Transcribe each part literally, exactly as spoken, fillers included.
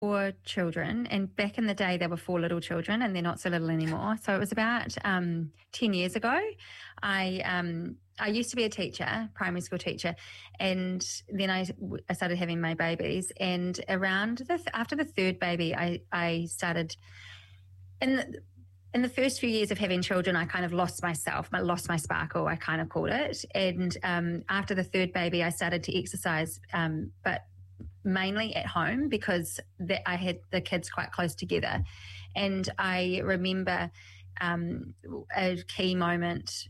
four children, and back in the day there were four little children, and they're not so little anymore. So it was about um, ten years ago. I um, I used to be a teacher, primary school teacher, and then I, I started having my babies. And around the after the third baby, I I started in the, in the first few years of having children, I kind of lost myself, I lost my sparkle, I kind of called it. And um, after the third baby, I started to exercise, um, but mainly at home because the, I had the kids quite close together. And I remember um, a key moment.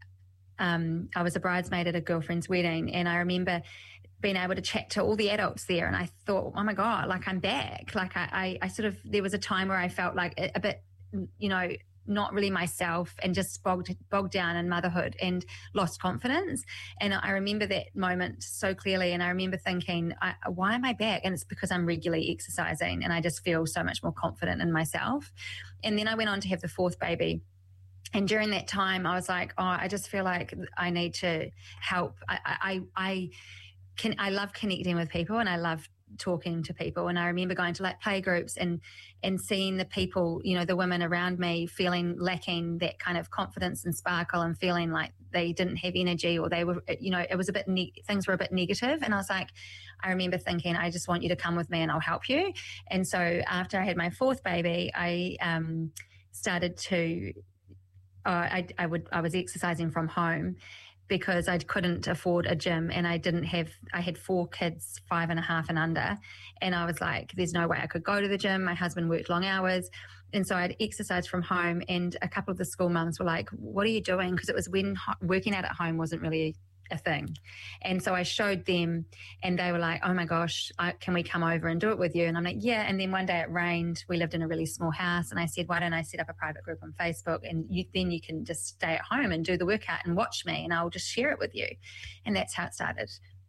Um, I was a bridesmaid at a girlfriend's wedding, and I remember being able to chat to all the adults there, and I thought, oh my God, like I'm back. Like I, I, I sort of, there was a time where I felt like a, a bit, you know, not really myself, and just bogged, bogged down in motherhood and lost confidence. And I remember that moment so clearly. And I remember thinking, I, why am I back? And it's because I'm regularly exercising, and I just feel so much more confident in myself. And then I went on to have the fourth baby. And during that time, I was like, oh, I just feel like I need to help. I, I, I can, I love connecting with people, and I love talking to people. And I remember going to like play groups and and seeing the people, you know, the women around me feeling lacking that kind of confidence and sparkle, and feeling like they didn't have energy, or they were, you know, it was a bit ne- things were a bit negative. And I was like, I remember thinking, I just want you to come with me and I'll help you. And so after I had my fourth baby, I um, started to uh, I, I would I was exercising from home, because I couldn't afford a gym, and I didn't have, I had four kids, five and a half and under. And I was like, there's no way I could go to the gym. My husband worked long hours. And so I'd exercise from home, and a couple of the school mums were like, what are you doing? Because it was when ho- working out at home wasn't really a thing. And so I showed them, and they were like, oh my gosh, I, can we come over and do it with you? And I'm like, yeah. And then one day it rained. We lived in a really small house, and I said, why don't I set up a private group on Facebook, and you, then you can just stay at home and do the workout and watch me, and I'll just share it with you. And that's how it started.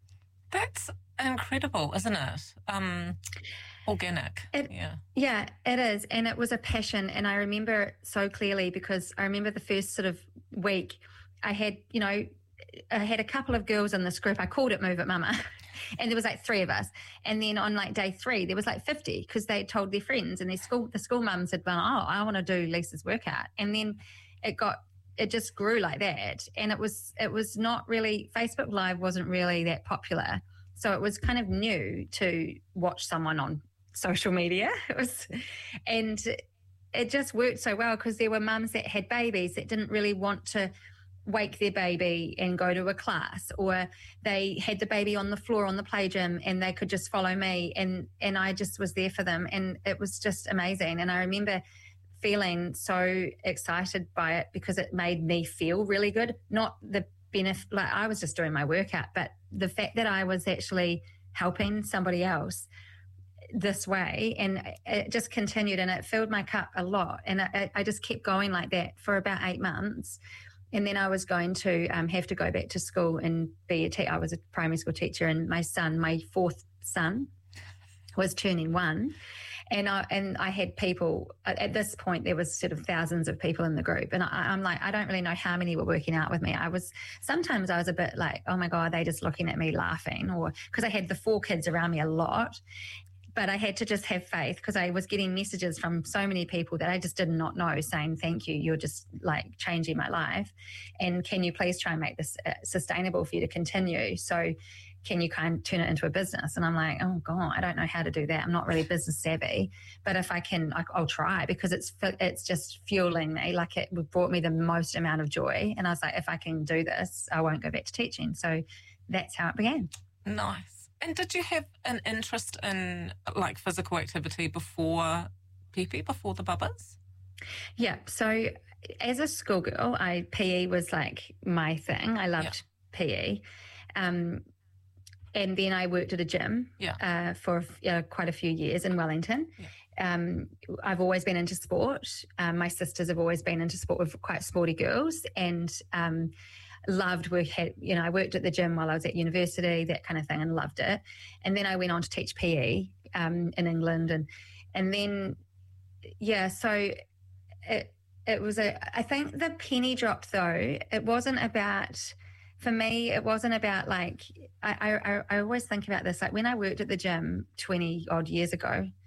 That's incredible, isn't it? Um, organic. It, yeah. Yeah, it is. And it was a passion. And I remember it so clearly, because I remember the first sort of week I had, you know, I had a couple of girls in this group. I called it Move It Mama, and there was like three of us. And then on like day three, there was like fifty, because they told their friends, and their school, the school mums had been, oh, I want to do Lisa's workout. And then it got, it just grew like that. And it was, it was not really, Facebook Live wasn't really that popular. So it was kind of new to watch someone on social media. It was, and it just worked so well, because there were mums that had babies that didn't really want to wake their baby and go to a class, or they had the baby on the floor on the play gym, and they could just follow me, and and I just was there for them, and it was just amazing. And I remember feeling so excited by it, because it made me feel really good. Not the benefit, like I was just doing my workout, but the fact that I was actually helping somebody else this way, and it just continued, and it filled my cup a lot. And I, I just kept going like that for about eight months. And then I was going to um, have to go back to school and be a teacher. I was a primary school teacher, and my son, my fourth son, was turning one. And I, and I had people, at this point, there was sort of thousands of people in the group. And I, I'm like, I don't really know how many were working out with me. I was, sometimes I was a bit like, oh my God, they just looking at me laughing, or because I had the four kids around me a lot. But I had to just have faith, because I was getting messages from so many people that I just did not know, saying, thank you, you're just like changing my life. And can you please try and make this uh, sustainable for you to continue? So can you kind of turn it into a business? And I'm like, oh God, I don't know how to do that. I'm not really business savvy, but if I can, I, I'll try, because it's, it's just fueling me. Like it brought me the most amount of joy. And I was like, if I can do this, I won't go back to teaching. So that's how it began. Nice. And did you have an interest in like physical activity before Pepe, before the bubbas? Yeah. So as a schoolgirl, I P E was like my thing. I loved yeah. P E. Um, and then I worked at a gym yeah. uh, for uh, quite a few years in Wellington. Yeah. Um, I've always been into sport. Um, my sisters have always been into sport. We're quite sporty girls, and um, loved work. Had, you know, I worked at the gym while I was at university, that kind of thing, and loved it. And then I went on to teach P E um, in England, and and then yeah, so it it was a. I think the penny dropped though. It wasn't about. For me, it wasn't about like, I, I, I always think about this, like when I worked at the gym twenty odd years ago,